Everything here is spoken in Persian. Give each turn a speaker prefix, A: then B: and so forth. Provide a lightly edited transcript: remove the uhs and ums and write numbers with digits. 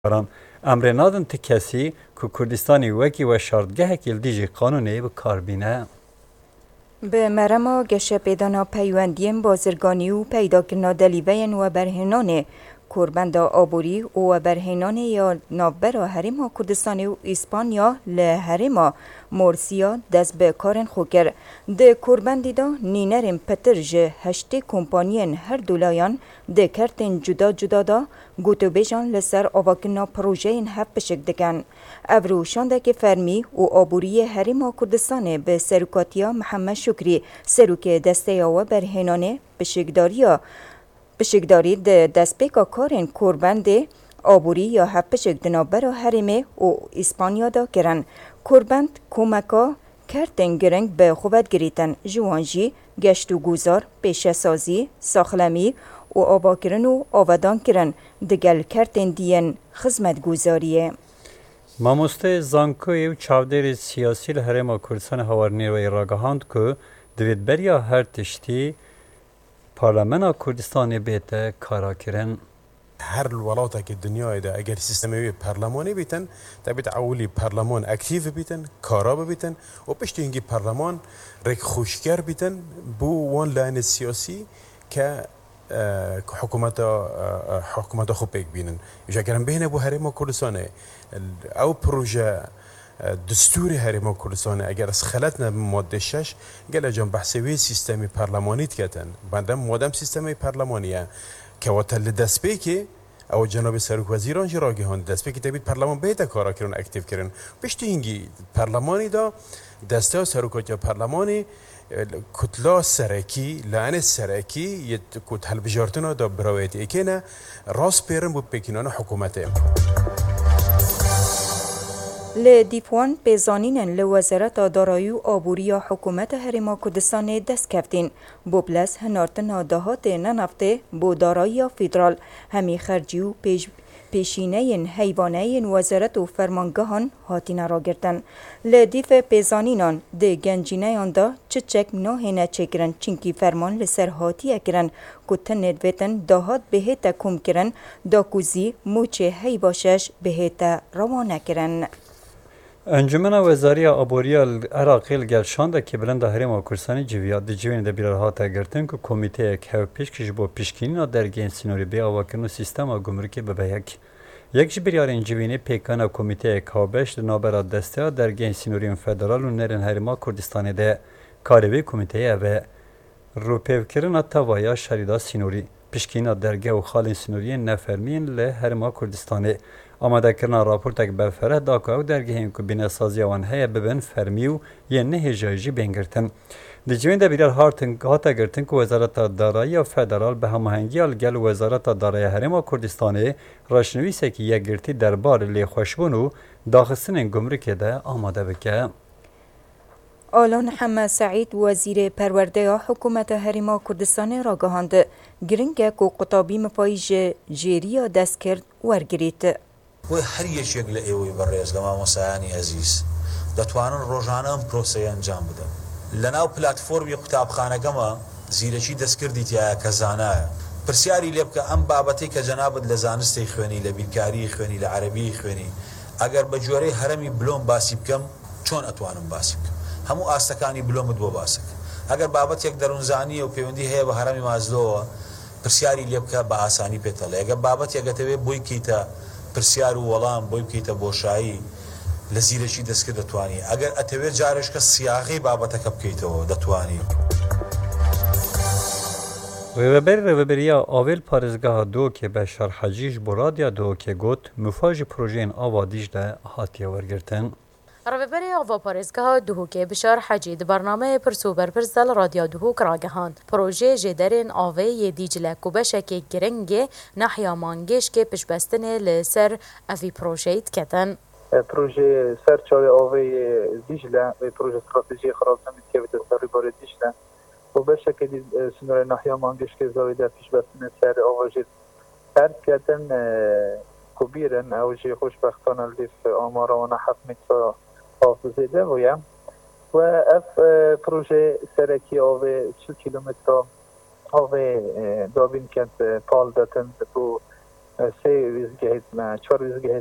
A: بران امر نادن تی کسی که کردستانی وکی و شاردگه کل دیجی قانونی بکاربینه.
B: به مرما گشه پیدانا پیوندیم بازرگانی و پیدا کرنا دلیوین و برهنانه کربند آبوری و برهنانه یا نابرا هریما کردستانی و اسپانیا لهریما مورسیا دست به کارن خوکر ده کربندی دا نینرین پتر جه هشتی کمپانین هر دولایان ده کرتین جدا جدا دا گوتو بیجان لسر آواکنا پروژین هف بشک دکن. افروشانده که فرمی و آبوری هریما کردستانه به سروکاتیا محمد شکری سروک دسته و برهنانه بشکداری ده دست پیکا کارن کربنده آبوری یا هپشک دنابرا هریمه و اسپانیا دا کرن. کربند کمکا کرتن گرنگ به خوبت گریتن جوانجی، گشت و گوزار، پیشه سازی، ساخلمی و آواکرن و آودان کرن دگل کرتن دین خدمت گوزاریه.
A: ماموسته زانکوی و چاودر سیاسی لحرم کردستان هاورنی و ایراگهاند که دوید بریا هر تشتی پارلمان کردستان بیت کارا کرن.
C: هر الولاتا که دنیای ده اگر سیستمی پارلمانی بیتن تبیت اولی پارلمان اکتیو بیتن کارا بیتن و پشتی هنگی پارلمان رک خوشگر بیتن بو وان لاین سیاسی که حکومت خوب بیک بینن اجا کرن بینه بو هرما کردستانه او پروژه دستور هرما کردستانه اگر از خلطنا ماده 6 گله جان بحثوی سیستمی پارلمانی تکتن بندم مادم سیستمی پارلمانیه که وقتی دست پیکی او جناب سرک وزیران جراگی هند دست پیکی تبید پارلمان بیت کارا کرن اکتیو کرن پشتی هنگی پارلمانی دا دسته سرکات پارلمانی کتلا سرکی لعن سرکی یه کت حل بجارتنا دا براویت ایکنه راست پیرن بود بکنان حکومته.
B: لدیپوان پیزانینن لوزارت دارایی و آبوری حکومت هریما کردستان دست کفتین. بوبلس هنارتن دهات ننفته بو دارایی فدرال همی خرجی و پیشینه حیوانه وزارت و فرمانگاهان هاتین را گرتن. لدیف پیزانینان ده گنجینه آندا چچک ناهینه چکرن چینکی فرمان لسر هاتی اکرن کتن ندویتن دهات بهت کم کرن داکوزی موچه حیواشش بهت روانه کرن.
A: انجمن وزاری آبوری عراقی گلشانده که بلند هرما کردستانی جویات جوین دبیرها تگرتن که کمیته که پیش کش با پیشکینی درگین سینوری به آواکن و سیستم گمرکی به یک جبریار انجوینی پیکان کمیته کابش نابراد دسته درگین سینوری فدرال و نرن هرما کردستانی ده کاروی کمیته و روپیوکرن توایا شریدا سینوری پیشکینی درگه و خال سینوری نفرمین له هرما کردستانی آماده کردن راپورت که بفره داکاو درگیهیم که بین سازی آن هیا ببین فرمی و یه نه جایجی بینگرتن. دیجوین دبیرال هاتا گرتن که وزارت دارایی فدرال به هماهنگی الگل وزارت دارایی هرما کردستانی راشنویسه که یک گرتی دربار لی خوشبون و داخستن گمرک ده آماده بکه.
B: آلان حمد سعید وزیر پرورده حکومت هریما کردستان را گهاند گرنگه که قطابی مپایج جیریا دست کرد ورگریت.
D: و هر یەکێک لە ئێوەی بەڕێز لە مامۆسایانی ئەزیز دەتوانن ڕۆژانە ئەم پرۆسەیە ئەنجام بدەن لەناو پلاتفۆرمی قوتابخانەکەمە زیرەکی دەستکردیتیایە کە زانایە پرسیاری لێ بکە ئەم بابەتەی کە جەنابەت لە زانستی خوێنی لە بیرکاری خوێنی لە عەرەبی خوێنی ئەگەر بە جۆرەی هەرەمی بلۆم باسی بکەم چۆن ئەتوانم باسی بکەم هەموو ئاستەکانی بلۆمت بۆ باسک ئەگەر بابەتێک دەروونزانیە و پەیوەندی هەیە بە هەرەمی مازلۆوە پرسیاری لێ بکە بە ئاسانی پێتەڵێ ئەگەر بابەتێک دەتەوێت بۆی کەیتە پرسیار و وەڵام بۆی بکەیتە بۆشایی لە زیرەکی دەستکرد دەتوانی ئەگەر ئەتەوێت جارێش کە سیاغی بابەتەکە بکەیتەوە دەتوانی.
A: ڕێوەبەریا ئاوێل پارێزگاها دۆکێ بە شەرحەجیش بۆ رادیا دۆکێ گوت مفاژی پرۆژەیەن ئاوا دیژدە هاتیە وەرگرتن.
E: ڕێبەری ئاوا پارێزگاها دوهوکێ بشار حەجی di برنامه پرس و بەرپرس دەل رادیا دوهوک ڕاگەهاند پرۆژê ji derên avêyê Dîcle ku beşekê giringê nahiya mangêşkê piştbestinê li ser evî projeyê diketin.
F: Proje serçavê avêyê Dîcle ve proje stratejî xirabdemî dikevite ser rêbarê Dîcle ku beşekê sînorê nahiya mangêşkê zavê de piştbestinê ser ava jî her diketin ku bîrin ew jî xweşbextane lîv amara wana 7 metre حافظه ده و اف پروژه سرکی آوه 40 کیلومتر آوه دابین کند پال داتن بو سه ویزگهت ما چهار ویزگهت